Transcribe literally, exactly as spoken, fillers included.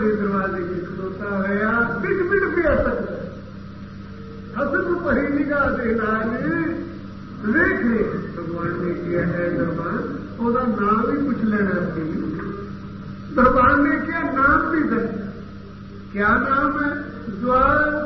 के दरवाजे की खलोता होया बिट बिट पिया सकता हसत पही निगाह दे नाल देख ले भगवान ने किया है दरबार ओदा नाम भी पूछ लेना सी भगवान ने क्या नाम भी दस क्या नाम है द्वार